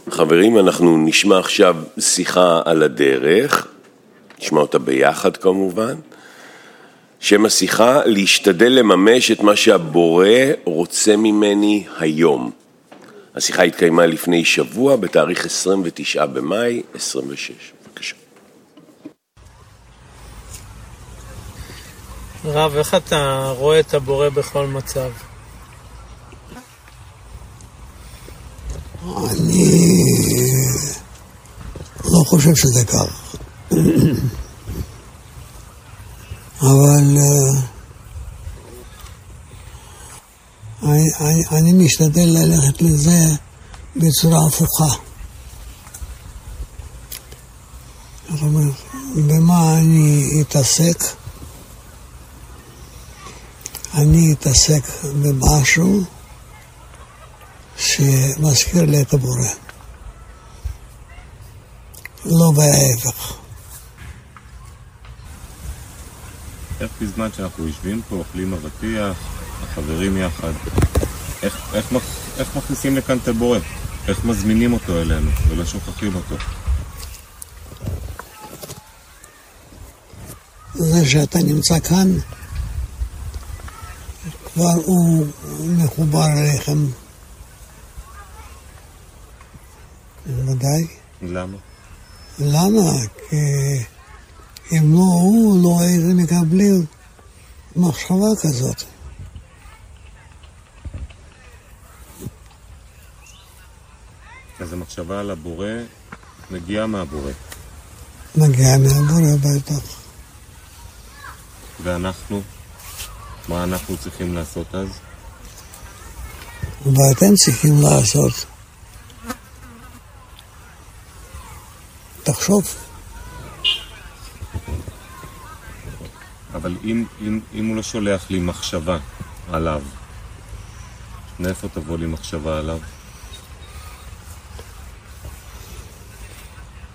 חברים, אנחנו נשמע עכשיו שיחה על הדרך, נשמע אותה ביחד כמובן. שם השיחה, להשתדל לממש את מה שהבורא רוצה ממני היום. השיחה התקיימה לפני שבוע, בתאריך 29 במאי 26. בבקשה. רב, איך אתה רואה את הבורא בכל מצב? אני לא חושב שזה כך. אבל אני משתדל ללכת לזה בצורה הפוכה. זאת אומרת, במה אני אתעסק? אני אתעסק במשהו שמזכיר לי את הבורא. לא בהפך. איך בזמן שאנחנו יושבים פה, אוכלים אבטיח, החברים יחד, איך מכניסים לכאן את הבורא? איך מזמינים אותו אלינו ולא שוכחים אותו? זה שאתה נמצא כאן, כבר הוא מחובר אליכם. ודאי. למה? למה? כי אם לא הוא, לא הייתם מקבלים מחשבה כזאת. אז המחשבה על הבורא מגיעה מהבורא. מגיעה מהבורא בטח. ואנחנו? מה אנחנו צריכים לעשות אז? ואתם צריכים לעשות. תחשוב. אבל אם הוא לא שולח לי מחשבה עליו, מאיפה תבוא לי מחשבה עליו?